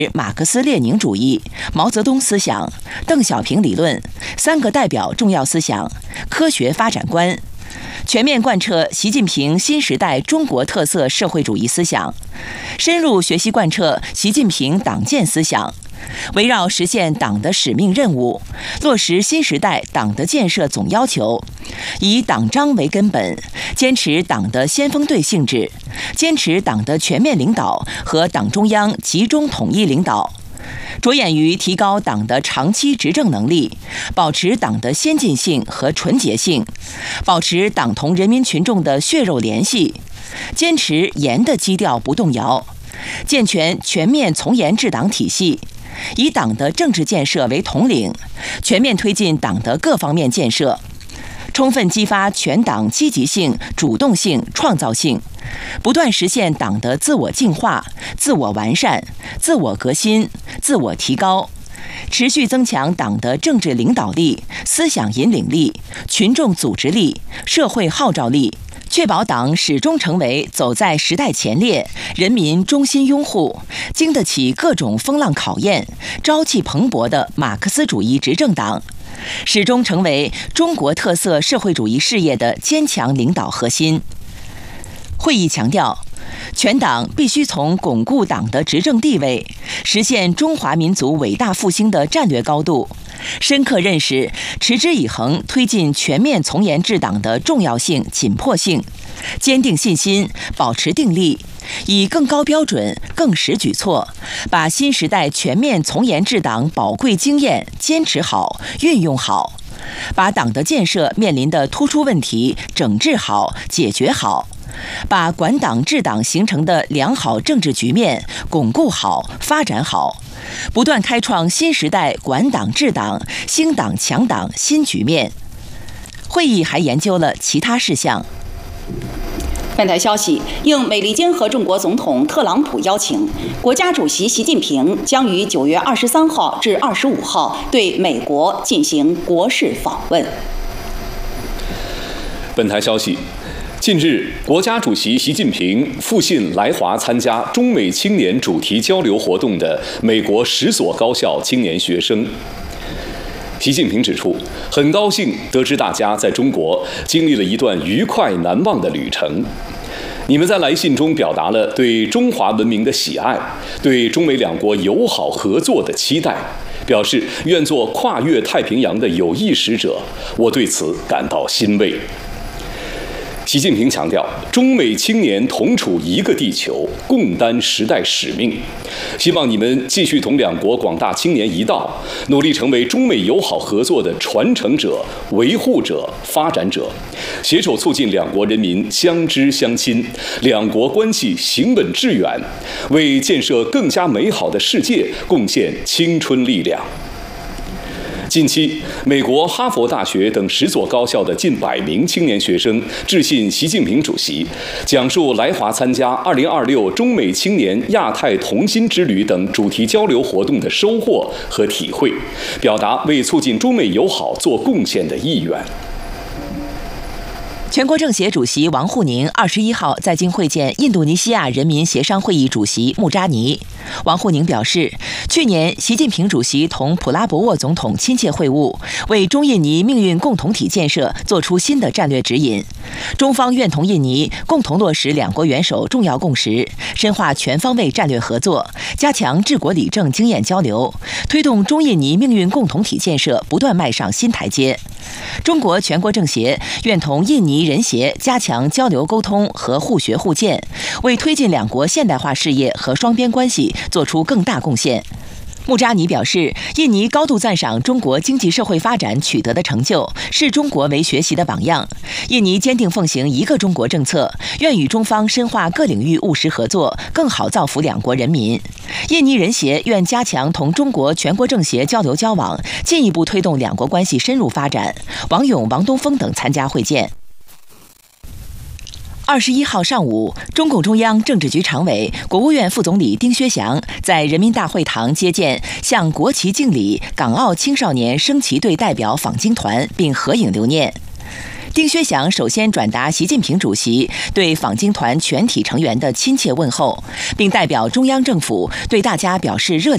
马克思列宁主义、毛泽东思想、邓小平理论、三个代表重要思想、科学发展观，全面贯彻习近平新时代中国特色社会主义思想，深入学习贯彻习近平党建思想，围绕实现党的使命任务，落实新时代党的建设总要求，以党章为根本，坚持党的先锋队性质，坚持党的全面领导和党中央集中统一领导，着眼于提高党的长期执政能力，保持党的先进性和纯洁性，保持党同人民群众的血肉联系，坚持严的基调不动摇，健全全面从严治党体系，以党的政治建设为统领，全面推进党的各方面建设，充分激发全党积极性、主动性、创造性，不断实现党的自我净化、自我完善、自我革新、自我提高，持续增强党的政治领导力、思想引领力、群众组织力、社会号召力，确保党始终成为走在时代前列、人民衷心拥护、经得起各种风浪考验、朝气蓬勃的马克思主义执政党，始终成为中国特色社会主义事业的坚强领导核心。会议强调，全党必须从巩固党的执政地位、实现中华民族伟大复兴的战略高度，深刻认识持之以恒推进全面从严治党的重要性、紧迫性，坚定信心，保持定力，以更高标准、更实举措，把新时代全面从严治党宝贵经验坚持好、运用好，把党的建设面临的突出问题整治好、解决好，把管党治党形成的良好政治局面巩固好、发展好，不断开创新时代管党治党、兴党强党新局面。会议还研究了其他事项。 本台消息，应美利坚合众国总统特朗普邀请，国家主席习近平将于9月23号至25号对美国进行国事访问。 本台消息，近日，国家主席习近平复信来华参加中美青年主题交流活动的美国10所高校青年学生。习近平指出，很高兴得知大家在中国经历了一段愉快难忘的旅程。你们在来信中表达了对中华文明的喜爱，对中美两国友好合作的期待，表示愿做跨越太平洋的有益使者，我对此感到欣慰。习近平强调，中美青年同处一个地球，共担时代使命。希望你们继续同两国广大青年一道，努力成为中美友好合作的传承者、维护者、发展者，携手促进两国人民相知相亲，两国关系行稳致远，为建设更加美好的世界贡献青春力量。近期，美国哈佛大学等10所高校的近100名青年学生致信习近平主席，讲述来华参加2026中美青年亚太同心之旅等主题交流活动的收获和体会，表达为促进中美友好做贡献的意愿。 全国政协主席王沪宁21号在京会见印度尼西亚人民协商会议主席穆扎尼。王沪宁表示，去年习近平主席同普拉博沃总统亲切会晤，为中印尼命运共同体建设作出新的战略指引。中方愿同印尼共同落实两国元首重要共识，深化全方位战略合作，加强治国理政经验交流，推动中印尼命运共同体建设不断迈上新台阶。中国全国政协愿同印尼人协加强交流沟通和互学互鉴，为推进两国现代化事业和双边关系做出更大贡献。穆扎尼表示，印尼高度赞赏中国经济社会发展取得的成就，视中国为学习的榜样。印尼坚定奉行一个中国政策，愿与中方深化各领域务实合作，更好造福两国人民。印尼人协愿加强同中国全国政协交流交往，进一步推动两国关系深入发展。王勇、王东峰等参加会见。21号上午，中共中央政治局常委、国务院副总理丁薛祥在人民大会堂接见向国旗敬礼港澳青少年升旗队代表访京团，并合影留念。丁薛祥首先转达习近平主席对访京团全体成员的亲切问候，并代表中央政府对大家表示热烈